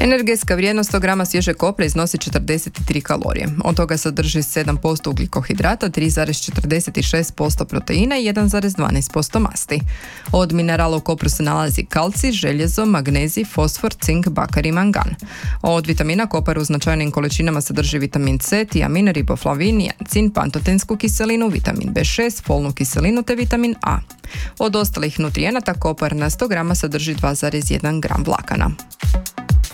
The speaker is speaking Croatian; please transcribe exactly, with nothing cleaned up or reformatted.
Energetska vrijednost sto grama svježeg kopra iznosi četrdeset tri kalorije. Od toga sadrži sedam posto ugljikohidrata, tri zarez četrdeset šest posto proteina i jedan zarez dvanaest posto masti. Od minerala u kopru se nalazi kalcij, željezo, magnezij, fosfor, cink, bakar i mangan. Od vitamina kopar u značajnim količinama sadrži vitamin C, tiamin, riboflavin, niacin, pantotensku kiselinu, vitamin B šest, folnu kiselinu te vitamin A. Od ostalih nutrijenata kopar na sto grama sadrži dva zarez jedan gram vlakana.